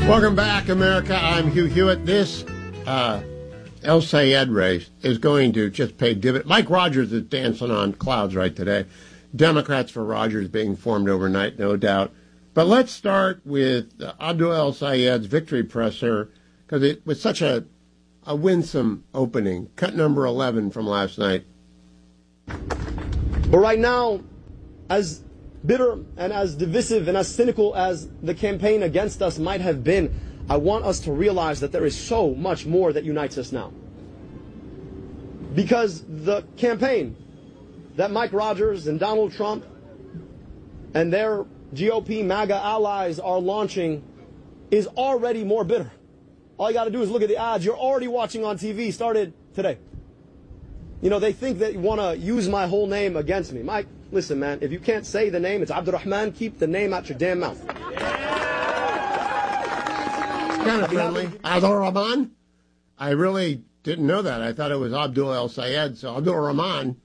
Welcome back, America. I'm Hugh Hewitt. This El Sayed race is going to just pay dividends. Mike Rogers is dancing on clouds right today. Democrats for Rogers being formed overnight, no doubt. But let's start with Abdul El Sayed's victory presser, because it was such a winsome opening. Cut number 11 from last night. But right now, as bitter and as divisive and as cynical as the campaign against us might have been, I want us to realize that there is so much more that unites us now. Because the campaign that Mike Rogers and Donald Trump and their GOP MAGA allies are launching is already more bitter. All you got to do is look at the ads you're already watching on TV, started today. You know, they think that you want to use my whole name against me. Mike, listen, man, if you can't say the name, it's Abdurrahman, keep the name out your damn mouth. Kind of friendly. Abdul Rahman? I really didn't know that. I thought it was Abdul El Sayed. So Abdul Rahman,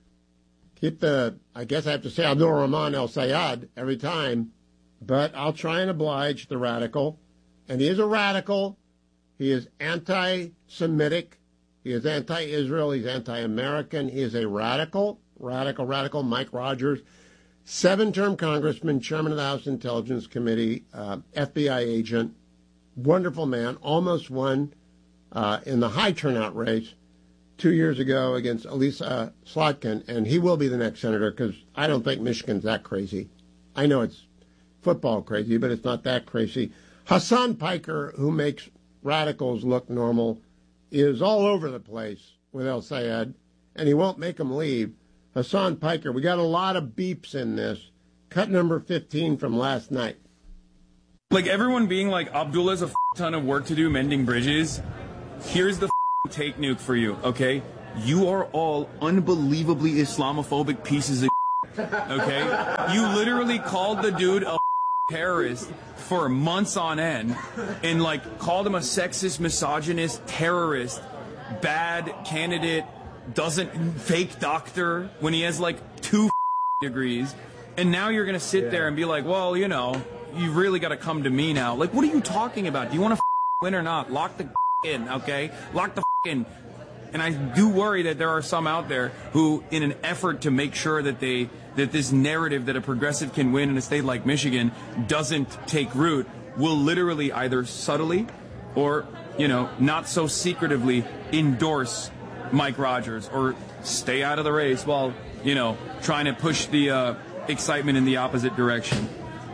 I guess I have to say Abdul Rahman El Sayed every time, but I'll try and oblige the radical. And he is a radical. He is anti-Semitic. He is anti-Israel. He's anti-American. He is a radical. Mike Rogers, 7-term congressman, chairman of the House Intelligence Committee, FBI agent, wonderful man, almost won in the high turnout race 2 years ago against Elisa Slotkin, and he will be the next senator because I don't think Michigan's that crazy. I know it's football crazy, but it's not that crazy. Hassan Piker, who makes radicals look normal, is all over the place with El Sayed, and he won't make them leave. Hassan Piker, we got a lot of beeps in this. Cut number 15 from last night. Like everyone being like, Abdullah's a ton of work to do mending bridges. Here's the take nuke for you, okay? You are all unbelievably Islamophobic pieces of okay? You literally called the dude a terrorist for months on end and like called him a sexist, misogynist, terrorist, bad candidate, fake doctor when he has like 2 degrees. And now you're going to sit there and be like, well, you know, you really got to come to me now. Like, what are you talking about? Do you want to win or not? Lock the in, okay? Lock the in. And I do worry that there are some out there who, in an effort to make sure that this narrative that a progressive can win in a state like Michigan doesn't take root, will literally either subtly or, you know, not so secretively endorse Mike Rogers or stay out of the race while, you know, trying to push the excitement in the opposite direction.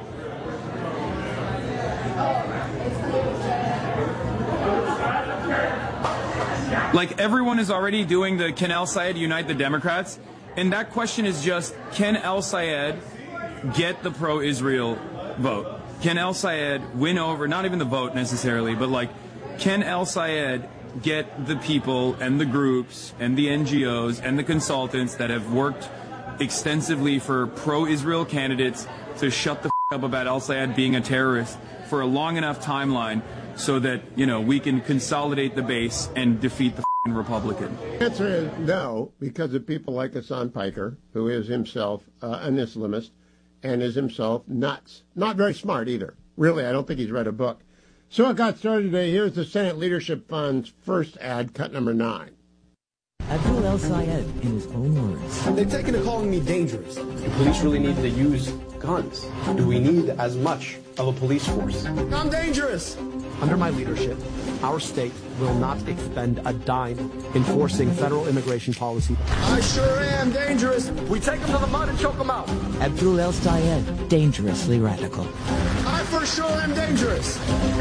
Like, everyone is already doing the can El Sayed unite the Democrats? And that question is just, can El Sayed get the pro-Israel vote? Can El Sayed win over, not even the vote necessarily, but like, can El Sayed get the people and the groups and the NGOs and the consultants that have worked extensively for pro-Israel candidates to shut the up about El Sayed being a terrorist for a long enough timeline so that, you know, we can consolidate the base and defeat the Republican? The answer is no, because of people like Hassan Piker, who is himself an Islamist and is himself nuts. Not very smart either. Really, I don't think he's read a book. So it got started today. Here's the Senate Leadership Fund's first ad, cut number 9. Abdul El Sayed, in his own words. They've taken to calling me dangerous. Do police really need to use guns? Do we need as much of a police force? I'm dangerous. Under my leadership, our state will not expend a dime enforcing federal immigration policy. I sure am dangerous. We take them to the mud and choke them out. Abdul El Sayed, dangerously radical. I for sure am dangerous.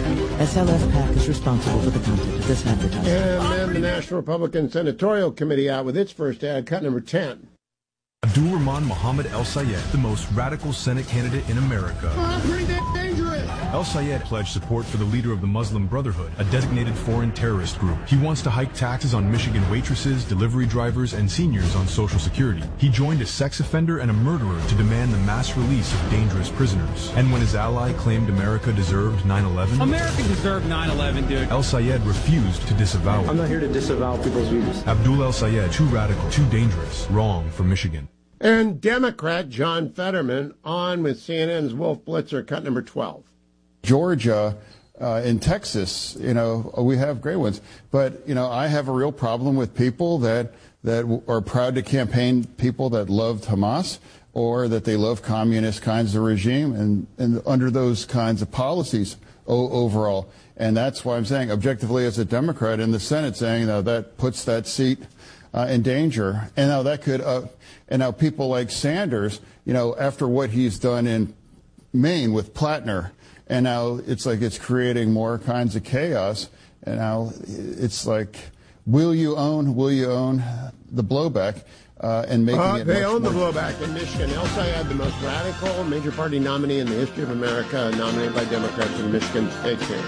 SLS PAC is responsible for the content of this advertisement. And then the National Republican Senatorial Committee out with its first ad, cut number 10. Abdul Rahman Mohammed El Sayed, the most radical Senate candidate in America. I'm pretty dangerous. El Sayed pledged support for the leader of the Muslim Brotherhood, a designated foreign terrorist group. He wants to hike taxes on Michigan waitresses, delivery drivers, and seniors on Social Security. He joined a sex offender and a murderer to demand the mass release of dangerous prisoners. And when his ally claimed America deserved 9/11, America deserved 9/11, dude. El Sayed refused to disavow it. I'm not here to disavow people's views. Abdul El Sayed, too radical, too dangerous, wrong for Michigan. And Democrat John Fetterman on with CNN's Wolf Blitzer, cut number 12. Georgia in Texas, we have great ones. But, I have a real problem with people that are proud to campaign people that loved Hamas or that they love communist kinds of regime and under those kinds of policies overall. And that's why I'm saying, objectively, as a Democrat in the Senate, saying that puts that seat in danger. And now that could, and now people like Sanders, after what he's done in Maine with Plattner, and now it's like it's creating more kinds of chaos. And now it's like, will you own the blowback and making it They own more... the blowback in Michigan. El Sayed, the most radical major party nominee in the history of America, nominated by Democrats in Michigan State Chamber.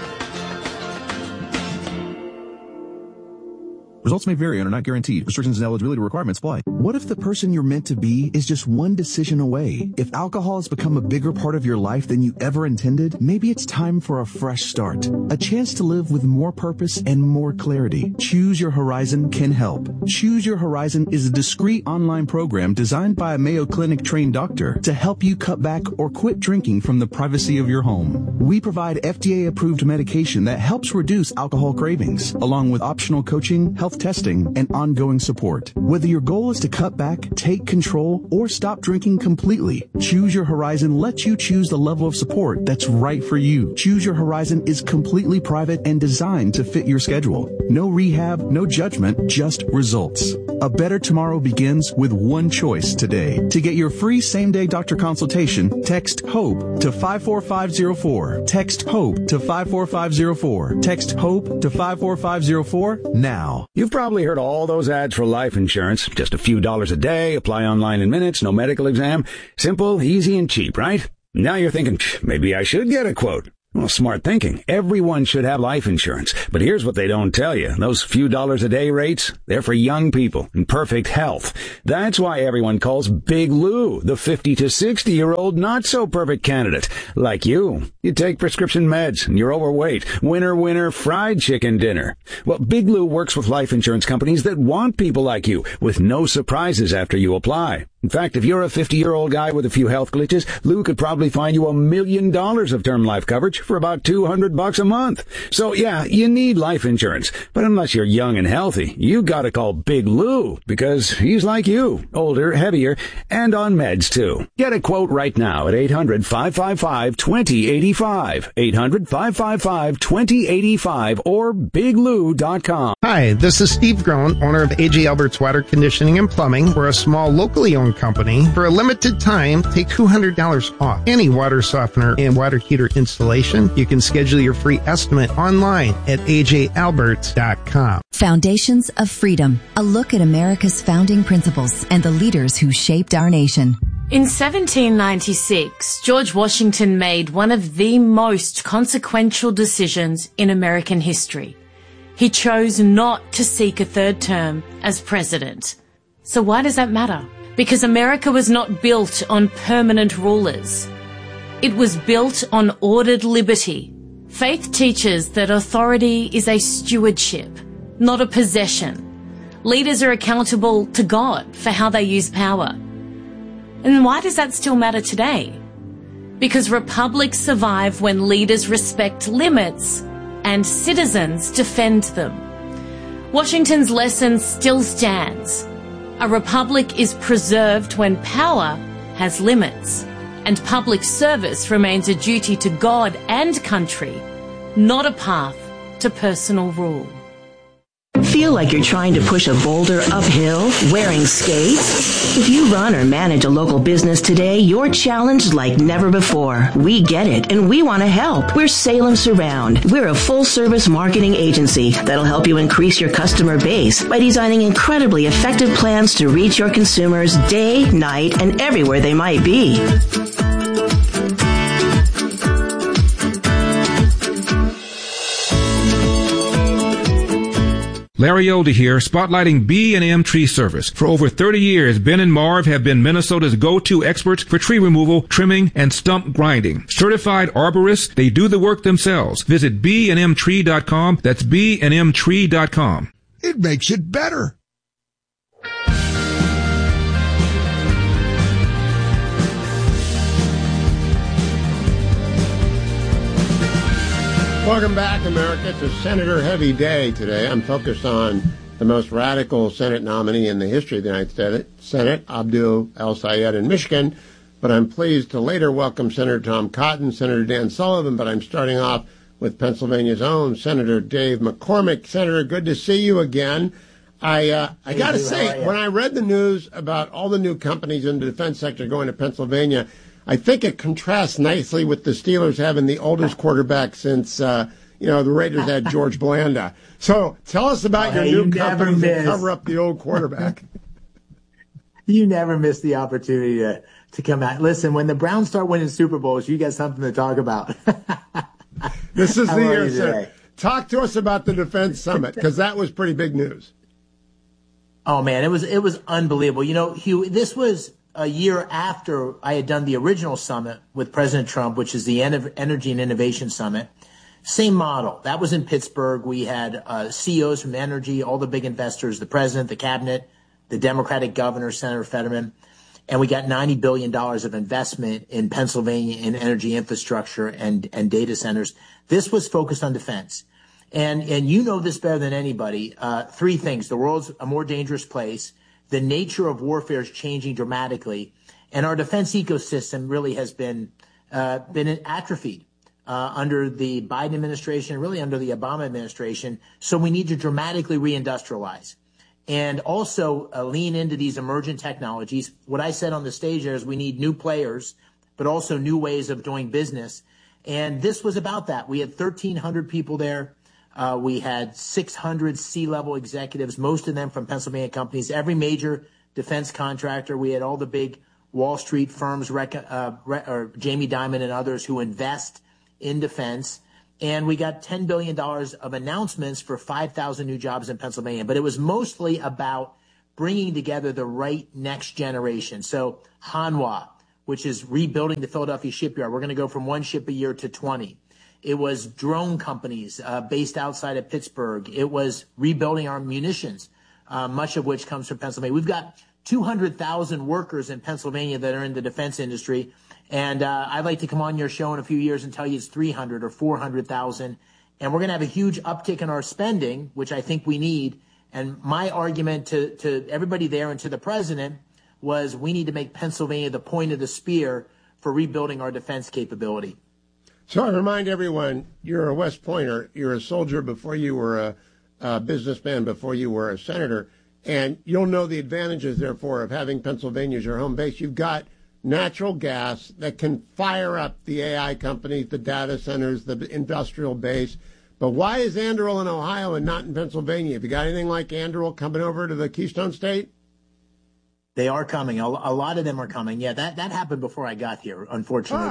Results may vary and are not guaranteed. Restrictions and eligibility requirements apply. What if the person you're meant to be is just one decision away? If alcohol has become a bigger part of your life than you ever intended, maybe it's time for a fresh start. A chance to live with more purpose and more clarity. Choose Your Horizon can help. Choose Your Horizon is a discreet online program designed by a Mayo Clinic trained doctor to help you cut back or quit drinking from the privacy of your home. We provide FDA-approved medication that helps reduce alcohol cravings, along with optional coaching, health testing, and ongoing support. Whether your goal is to cut back, take control, or stop drinking completely, Choose Your Horizon lets you choose the level of support that's right for you. Choose Your Horizon is completely private and designed to fit your schedule. No rehab, no judgment, just results. A better tomorrow begins with one choice today. To get your free same-day doctor consultation, text HOPE to 54504. Text HOPE to 54504. Text HOPE to 54504 now. You've probably heard all those ads for life insurance. Just a few dollars a day, apply online in minutes, no medical exam. Simple, easy, and cheap, right? Now you're thinking, maybe I should get a quote. Well, smart thinking. Everyone should have life insurance. But here's what they don't tell you. Those few dollars a day rates, they're for young people in perfect health. That's why everyone calls Big Lou the 50 to 60-year-old not-so-perfect candidate. Like you. You take prescription meds and you're overweight. Winner, fried chicken dinner. Well, Big Lou works with life insurance companies that want people like you with no surprises after you apply. In fact, if you're a 50-year-old guy with a few health glitches, Lou could probably find you $1 million of term life coverage for about $200 a month. So yeah, you need life insurance. But unless you're young and healthy, you gotta call Big Lou because he's like you, older, heavier, and on meds too. Get a quote right now at 800-555-2085. 800-555-2085 or biglou.com. Hi, this is Steve Groen, owner of AJ Albert's Water Conditioning and Plumbing. We're a small, locally owned company. For a limited time, take $200 off any water softener and water heater installation. You can schedule your free estimate online at ajalberts.com. Foundations of Freedom, a look at America's founding principles and the leaders who shaped our nation. In 1796, George Washington made one of the most consequential decisions in American history. He chose not to seek a third term as president. So why does that matter? Because America was not built on permanent rulers. It was built on ordered liberty. Faith teaches that authority is a stewardship, not a possession. Leaders are accountable to God for how they use power. And why does that still matter today? Because republics survive when leaders respect limits and citizens defend them. Washington's lesson still stands. A republic is preserved when power has limits, and public service remains a duty to God and country, not a path to personal rule. Feel like you're trying to push a boulder uphill wearing skates? If you run or manage a local business today, you're challenged like never before. We get it, and we want to help. We're Salem Surround. We're a full-service marketing agency that'll help you increase your customer base by designing incredibly effective plans to reach your consumers day, night, and everywhere they might be. Larry Older here, spotlighting B&M Tree Service. For over 30 years, Ben and Marv have been Minnesota's go-to experts for tree removal, trimming, and stump grinding. Certified arborists, they do the work themselves. Visit bnmtree.com. That's bnmtree.com. It makes it better. Welcome back, America. It's a Senator heavy day today. I'm focused on the most radical Senate nominee in the history of the United Senate, Abdul El-Sayed in Michigan. But I'm pleased to later welcome Senator Tom Cotton, Senator Dan Sullivan. But I'm starting off with Pennsylvania's own Senator Dave McCormick. Senator, good to see you again. I got to say, when I read the news about all the new companies in the defense sector going to Pennsylvania, I think it contrasts nicely with the Steelers having the oldest quarterback since, the Raiders had George Blanda. So tell us about your new companies that cover up the old quarterback. You never miss the opportunity to come out. Listen, when the Browns start winning Super Bowls, you got something to talk about. This is the year, sir. Talk to us about the Defense Summit, because that was pretty big news. Oh, man, it was unbelievable. Hugh, this was a year after I had done the original summit with President Trump, which is the Energy and Innovation Summit. Same model. That was in Pittsburgh. We had CEOs from energy, all the big investors, the president, the cabinet, the Democratic governor, Senator Fetterman. And we got $90 billion of investment in Pennsylvania in energy infrastructure and data centers. This was focused on defense. And you know this better than anybody. Three things. The world's a more dangerous place. The nature of warfare is changing dramatically. And our defense ecosystem really has been atrophied under the Biden administration, really under the Obama administration. So we need to dramatically reindustrialize and also lean into these emergent technologies. What I said on the stage there is we need new players, but also new ways of doing business. And this was about that. We had 1,300 people there. We had 600 C-level executives, most of them from Pennsylvania companies, every major defense contractor. We had all the big Wall Street firms, Jamie Dimon and others who invest in defense. And we got $10 billion of announcements for 5,000 new jobs in Pennsylvania. But it was mostly about bringing together the right next generation. So Hanwha, which is rebuilding the Philadelphia shipyard. We're going to go from 1 ship a year to 20. It was drone companies based outside of Pittsburgh. It was rebuilding our munitions, much of which comes from Pennsylvania. We've got 200,000 workers in Pennsylvania that are in the defense industry. And I'd like to come on your show in a few years and tell you it's 300 or 400,000. And we're going to have a huge uptick in our spending, which I think we need. And my argument to everybody there and to the president was we need to make Pennsylvania the point of the spear for rebuilding our defense capability. So I remind everyone, you're a West Pointer. You're a soldier before you were a businessman, before you were a senator. And you'll know the advantages, therefore, of having Pennsylvania as your home base. You've got natural gas that can fire up the AI companies, the data centers, the industrial base. But why is Anduril in Ohio and not in Pennsylvania? Have you got anything like Anduril coming over to the Keystone State? They are coming. A lot of them are coming. Yeah, that happened before I got here, unfortunately.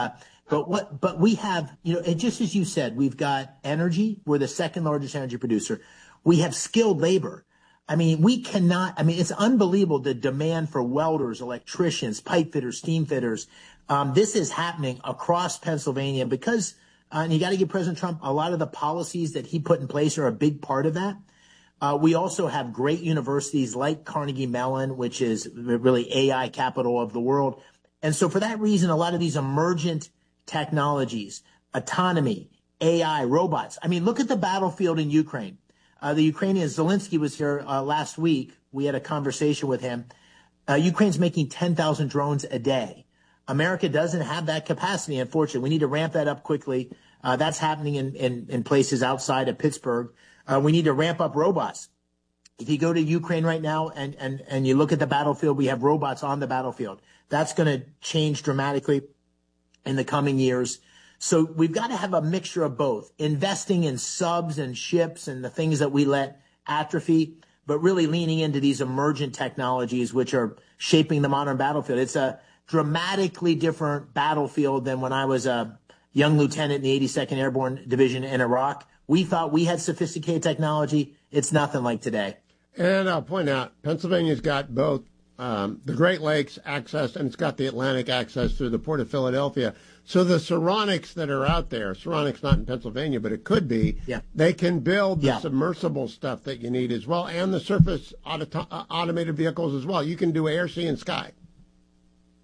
But we have, and just as you said, we've got energy. We're the second largest energy producer. We have skilled labor. I mean, it's unbelievable the demand for welders, electricians, pipe fitters, steam fitters. This is happening across Pennsylvania because, and you got to give President Trump a lot of the policies that he put in place are a big part of that. We also have great universities like Carnegie Mellon, which is really AI capital of the world. And so for that reason, a lot of these emergent technologies, autonomy, AI, robots. I mean, look at the battlefield in Ukraine. The Ukrainian Zelensky was here last week. We had a conversation with him. Ukraine's making 10,000 drones a day. America doesn't have that capacity, unfortunately. We need to ramp that up quickly. That's happening in places outside of Pittsburgh. We need to ramp up robots. If you go to Ukraine right now and you look at the battlefield, we have robots on the battlefield. That's going to change dramatically in the coming years. So we've got to have a mixture of both, investing in subs and ships and the things that we let atrophy, but really leaning into these emergent technologies which are shaping the modern battlefield. It's a dramatically different battlefield than when I was a young lieutenant in the 82nd Airborne Division in Iraq. We thought we had sophisticated technology. It's nothing like today. And I'll point out, Pennsylvania's got both the Great Lakes access and it's got the Atlantic access through the Port of Philadelphia. So the Saronics that are out there, Saronics not in Pennsylvania, but it could be, they can build the submersible stuff that you need as well, and the surface automated vehicles as well. You can do air, sea, and sky.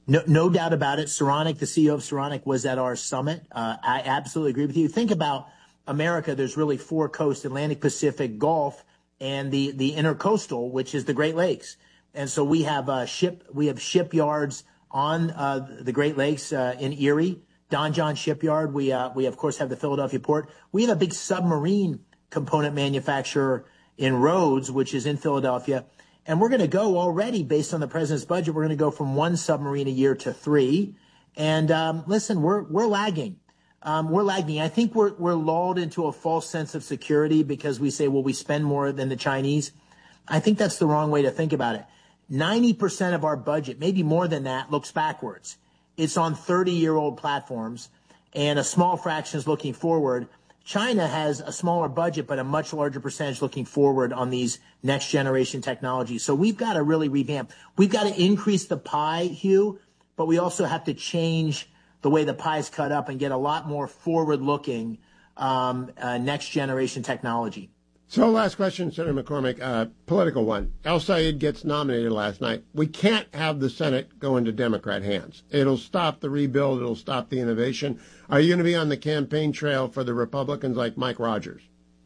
No doubt about it. Saronic, the CEO of Saronic, was at our summit. I absolutely agree with you. Think about America. There's really 4 coasts: Atlantic, Pacific, Gulf, and the intercoastal, which is the Great Lakes. And so we have shipyards on the Great Lakes in Erie, Don John Shipyard. We of course have the Philadelphia Port. We have a big submarine component manufacturer in Rhodes, which is in Philadelphia. And we're going to go already, based on the president's budget, we're going to go from 1 submarine a year to 3. And listen, we're lagging. We're lagging. I think we're lulled into a false sense of security because we say, well, we spend more than the Chinese. I think that's the wrong way to think about it. 90% of our budget, maybe more than that, looks backwards. It's on 30-year-old platforms, and a small fraction is looking forward. China has a smaller budget, but a much larger percentage looking forward on these next generation technologies. So we've got to really revamp. We've got to increase the pie, Hugh, but we also have to change the way the pie is cut up and get a lot more forward-looking next generation technology. So last question, Senator McCormick, political one. El Sayed gets nominated last night. We can't have the Senate go into Democrat hands. It'll stop the rebuild. It'll stop the innovation. Are you going to be on the campaign trail for the Republicans like Mike Rogers?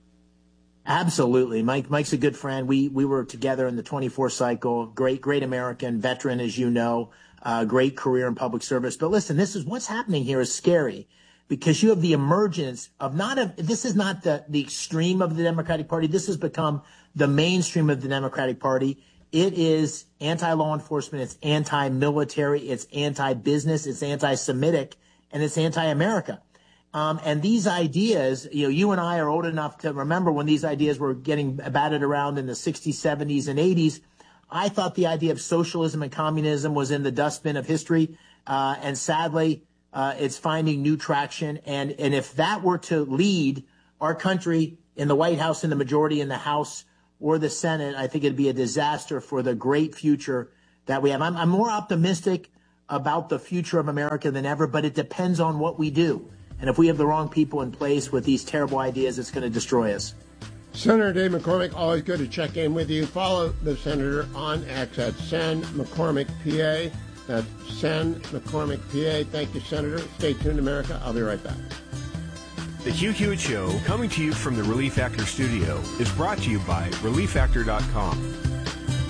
Absolutely. Mike's a good friend. We were together in the 24 cycle. Great American, veteran, as you know, great career in public service. But listen, this is what's happening here is scary. Because you have the emergence of this is not the extreme of the Democratic Party. This has become the mainstream of the Democratic Party. It is anti-law enforcement. It's anti-military. It's anti-business. It's anti-Semitic. And it's anti-America. And these ideas, you and I are old enough to remember when these ideas were getting batted around in the 60s, 70s, and 80s. I thought the idea of socialism and communism was in the dustbin of history. And sadly, it's finding new traction. And if that were to lead our country in the White House, in the majority in the House or the Senate, I think it'd be a disaster for the great future that we have. I'm more optimistic about the future of America than ever, but it depends on what we do. And if we have the wrong people in place with these terrible ideas, it's going to destroy us. Senator Dave McCormick, always good to check in with you. Follow the senator on X at Sen McCormick, PA. That's Sen McCormick, PA. Thank you, Senator. Stay tuned, America. I'll be right back. The Hugh Hewitt Show, coming to you from the Relief Factor studio, is brought to you by ReliefFactor.com.